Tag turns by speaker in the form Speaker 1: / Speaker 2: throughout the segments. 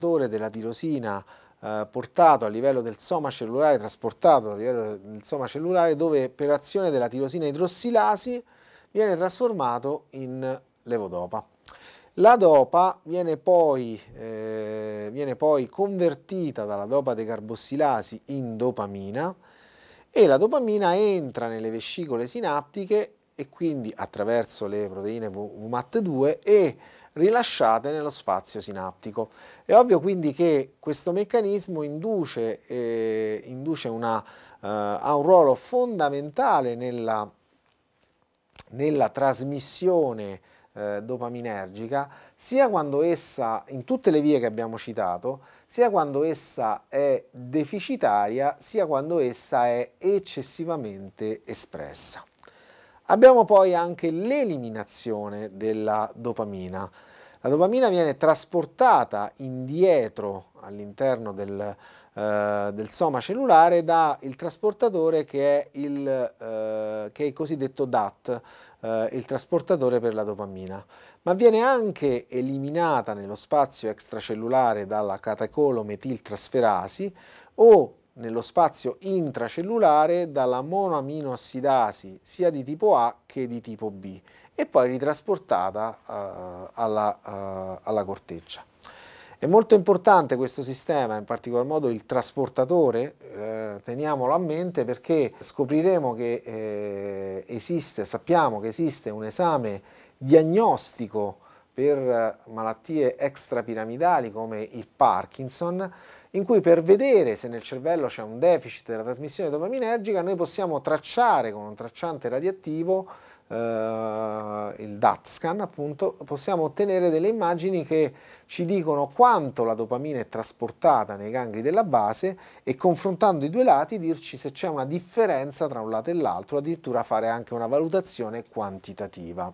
Speaker 1: della tirosina portato a livello del soma cellulare, trasportato a livello del soma cellulare, dove per azione della tirosina idrossilasi viene trasformato in levodopa. La dopa viene poi convertita dalla dopa decarbossilasi in dopamina e la dopamina entra nelle vescicole sinaptiche e quindi attraverso le proteine VMAT2 e rilasciate nello spazio sinaptico. È ovvio quindi che questo meccanismo ha un ruolo fondamentale nella trasmissione dopaminergica, sia quando essa, in tutte le vie che abbiamo citato, sia quando essa è deficitaria, sia quando essa è eccessivamente espressa. Abbiamo poi anche l'eliminazione della dopamina. La dopamina viene trasportata indietro all'interno del soma cellulare da il trasportatore che è il cosiddetto DAT, il trasportatore per la dopamina, ma viene anche eliminata nello spazio extracellulare dalla catecolometiltrasferasi o nello spazio intracellulare dalla monoaminoossidasi sia di tipo A che di tipo B e poi ritrasportata alla corteccia. È molto importante questo sistema, in particolar modo il trasportatore, teniamolo a mente perché scopriremo che sappiamo che esiste un esame diagnostico per malattie extrapiramidali come il Parkinson, in cui per vedere se nel cervello c'è un deficit della trasmissione dopaminergica noi possiamo tracciare con un tracciante radioattivo, il DAT scan appunto, possiamo ottenere delle immagini che ci dicono quanto la dopamina è trasportata nei gangli della base e confrontando i due lati dirci se c'è una differenza tra un lato e l'altro, addirittura fare anche una valutazione quantitativa.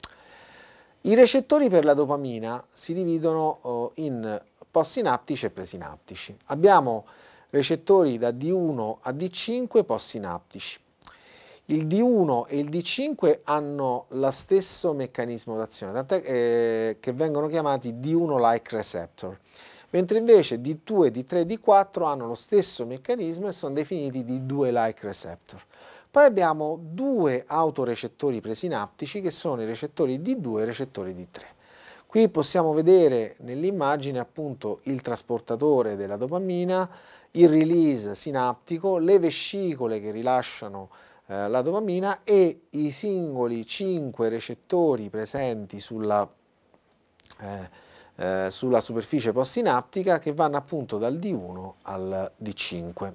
Speaker 1: I recettori per la dopamina si dividono in postsinaptici e presinaptici. Abbiamo recettori da D1 a D5 postsinaptici. Il D1 e il D5 hanno lo stesso meccanismo d'azione, tant'è che vengono chiamati D1-like receptor, mentre invece D2, D3 e D4 hanno lo stesso meccanismo e sono definiti D2-like receptor. Poi abbiamo due autorecettori presinaptici che sono i recettori D2 e i recettori D3. Qui possiamo vedere nell'immagine appunto il trasportatore della dopamina, il release sinaptico, le vescicole che rilasciano la dopamina e i singoli 5 recettori presenti sulla superficie postsinaptica che vanno appunto dal D1 al D5.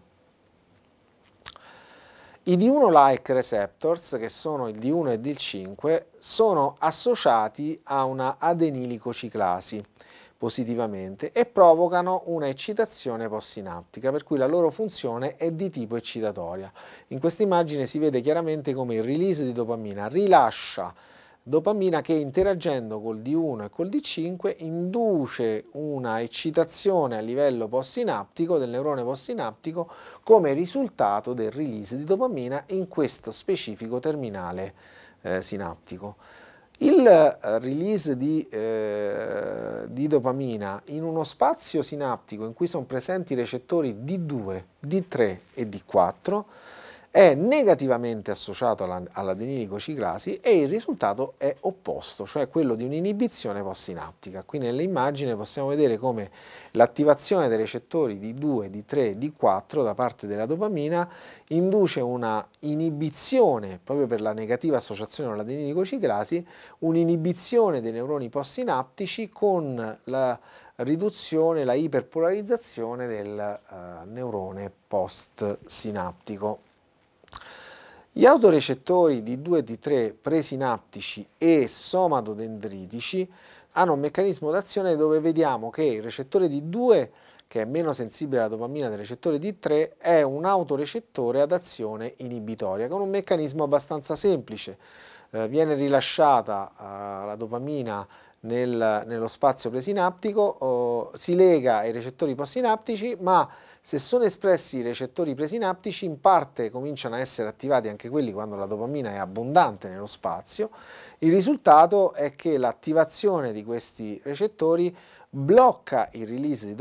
Speaker 1: I D1-like receptors, che sono il D1 e il D5, sono associati a una adenilicociclasi positivamente e provocano una eccitazione postsinaptica, per cui la loro funzione è di tipo eccitatoria. In questa immagine si vede chiaramente come il release di dopamina rilascia dopamina che interagendo col D1 e col D5 induce una eccitazione a livello postsinaptico del neurone postsinaptico come risultato del release di dopamina in questo specifico terminale sinaptico. Il release di dopamina in uno spazio sinaptico in cui sono presenti i recettori D2, D3 e D4 è negativamente associato all'adenilicociclasi e il risultato è opposto, cioè quello di un'inibizione postsinaptica. Qui nell'immagine possiamo vedere come l'attivazione dei recettori D2, D3 e D4 da parte della dopamina induce una inibizione, proprio per la negativa associazione all'adenilicociclasi, un'inibizione dei neuroni postsinaptici con la riduzione, la iperpolarizzazione del neurone postsinaptico. Gli autorecettori D2 e D3 presinaptici e somatodendritici hanno un meccanismo d'azione dove vediamo che il recettore D2, che è meno sensibile alla dopamina del recettore D3, è un autorecettore ad azione inibitoria, con un meccanismo abbastanza semplice. Viene rilasciata la dopamina nello spazio presinaptico, si lega ai recettori postsinaptici, ma se sono espressi i recettori presinaptici, in parte cominciano a essere attivati anche quelli quando la dopamina è abbondante nello spazio. Il risultato è che l'attivazione di questi recettori blocca il release di